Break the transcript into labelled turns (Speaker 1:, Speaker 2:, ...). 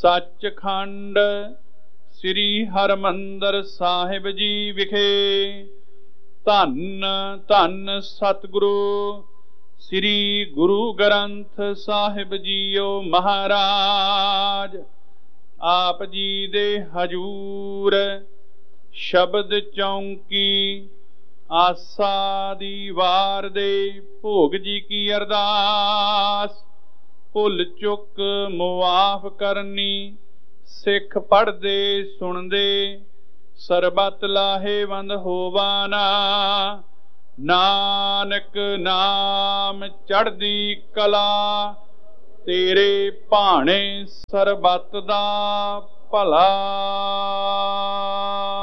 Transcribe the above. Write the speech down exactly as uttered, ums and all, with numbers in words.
Speaker 1: सचखंड श्री हरमंदर साहिब जी विखे धन धन सतगुरु श्री गुरु ग्रंथ साहिब जीओ महाराज। आप जी दे हजूर शब्द चौंकी आसा दी वार दे भोग जी की अरदास। भुल चुक मुआफ करनी सिख पढ़दे सुनदे सरबत लाहेवंद होवाना। नानक नाम चढ़दी कला तेरे भाणे सरबत दा भला।